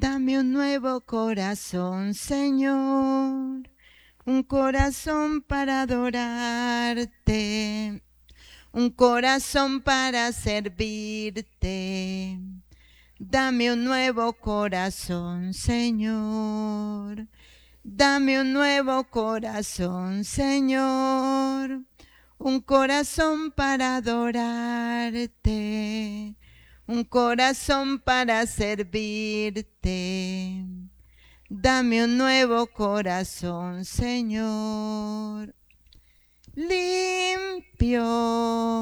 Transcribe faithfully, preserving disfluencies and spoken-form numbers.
Dame un nuevo corazón, Señor, un corazón para adorarte, un corazón para servirte. Dame un nuevo corazón, Señor. Dame un nuevo corazón, Señor. Un corazón para adorarte. Un corazón para servirte. Dame un nuevo corazón, Señor. Limpio.